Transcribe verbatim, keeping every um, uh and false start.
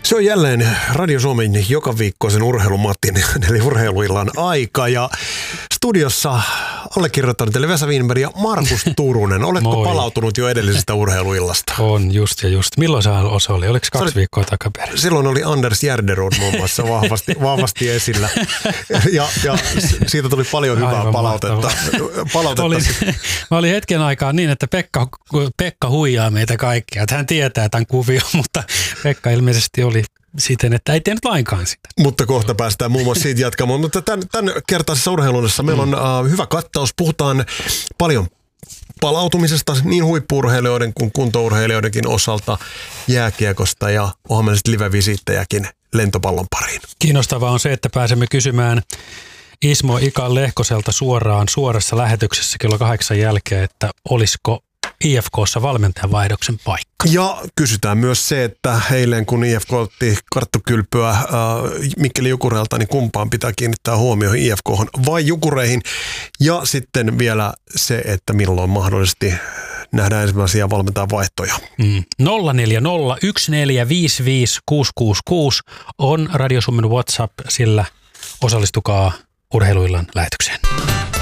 Se on jälleen Radio Suomen joka viikkoisen urheilumatin, eli urheiluillan aika. Ja studiossa allekirjoittanut eli Vesa Wienberg ja Markus Turunen. Oletko Moi. palautunut jo edellisestä urheiluillasta? On, just ja just. Milloin se oli? Oliko kaksi oli, viikkoa takaperin? Silloin oli Anders Järderud muun muassa vahvasti, vahvasti esillä. Ja, ja siitä tuli paljon hyvää Aivan palautetta. palautetta. Oli, mä olin hetken aikaa niin, että Pekka, Pekka huijaa meitä kaikkia. Että hän tietää tämän kuvion, mutta Pekka ilmeisesti oli siten, että ei tehnyt lainkaan sitä. Mutta kohta päästään muun muassa siitä jatkamaan. Mutta tämän, tämän kertaisessa urheilunnassa meillä on uh, hyvä kattaus. Puhutaan paljon palautumisesta niin huippu-urheilijoiden kuin kuntourheilijoidenkin osalta, jääkiekosta ja onhan meillä sitten live-visiittejäkin lentopallon pariin. Kiinnostavaa on se, että pääsemme kysymään Ismo Ika Lehkoselta suoraan suorassa lähetyksessä kello kahdeksan jälkeen, että olisiko I F K:ssa valmentajan vaihdoksen paikka. Ja kysytään myös se, että eilen kun I F K otti karttukylpyä äh, Mikkeli Jukureelta, niin kumpaan pitää kiinnittää huomioon I F K:hon vai Jukureihin. Ja sitten vielä se, että milloin mahdollisesti nähdään ensimmäisiä valmentajan vaihtoja. Mm. nolla neljä nolla yksi neljä viisi viisi kuusi kuusi kuusi on Radio Suomen WhatsApp, sillä osallistukaa urheiluillan lähetykseen.